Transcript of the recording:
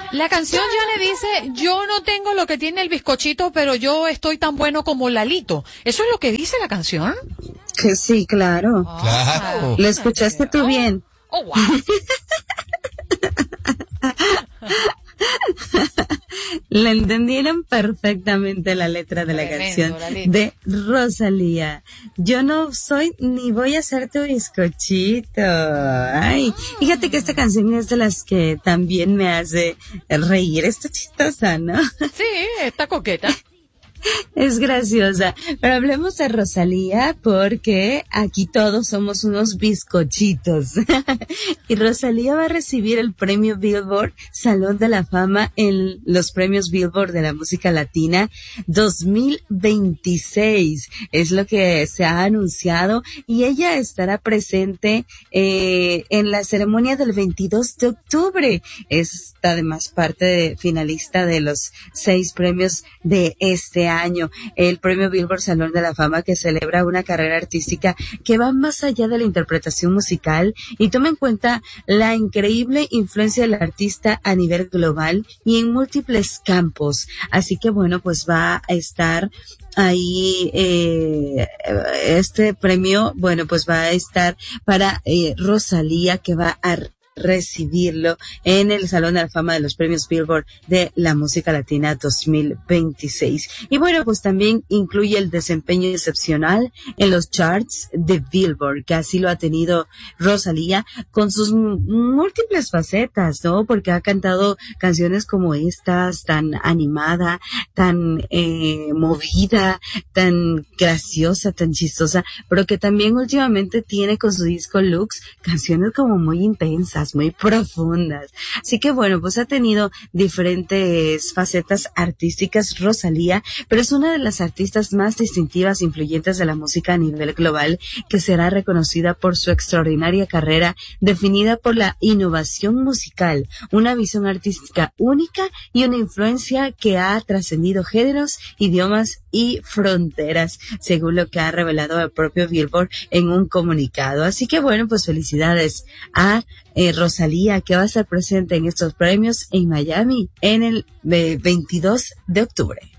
La canción ya le dice, yo no tengo lo que tiene el bizcochito, pero yo estoy tan bueno como Lalito. ¿Eso es lo que dice la canción? Que sí, claro. Claro. ¿Lo escuchaste tú bien? Oh, wow. Le entendieron perfectamente la letra de la Tremendo, canción de Rosalía. Yo no soy ni voy a ser tu bizcochito. Ay, fíjate que esta canción es de las que también me hace reír. Está chistosa, ¿no? Sí, está coqueta. Es graciosa, pero hablemos de Rosalía porque aquí todos somos unos bizcochitos. Y Rosalía va a recibir el premio Billboard Salón de la Fama en los premios Billboard de la música latina 2026. Es lo que se ha anunciado y ella estará presente en la ceremonia del 22 de octubre. Es además finalista de los 6 premios de este año, el premio Billboard Salón de la Fama, que celebra una carrera artística que va más allá de la interpretación musical y toma en cuenta la increíble influencia del artista a nivel global y en múltiples campos. Así que bueno, pues va a estar ahí este premio, bueno, pues va a estar para Rosalía, que va a recibirlo en el Salón de la Fama de los Premios Billboard de la Música Latina 2026. Y bueno, pues también incluye el desempeño excepcional en los charts de Billboard, que así lo ha tenido Rosalía con sus múltiples facetas, ¿no? Porque ha cantado canciones como estas, tan animada, tan movida, tan graciosa, tan chistosa, pero que también últimamente tiene con su disco Lux canciones como muy intensas, muy profundas. Así que bueno, pues ha tenido diferentes facetas artísticas Rosalía, pero es una de las artistas más distintivas e influyentes de la música a nivel global, que será reconocida por su extraordinaria carrera definida por la innovación musical, una visión artística única y una influencia que ha trascendido géneros, idiomas y fronteras, según lo que ha revelado el propio Billboard en un comunicado. Así que bueno, pues felicidades a Rosalía, que va a estar presente en estos premios en Miami en el 22 de octubre.